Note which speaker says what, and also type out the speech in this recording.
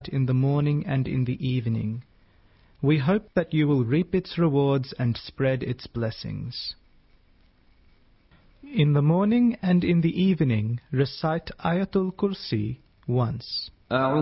Speaker 1: in the morning and in the evening. We hope that you will reap its rewards and spread its blessings. In the morning and in the evening, recite Ayatul Kursi once.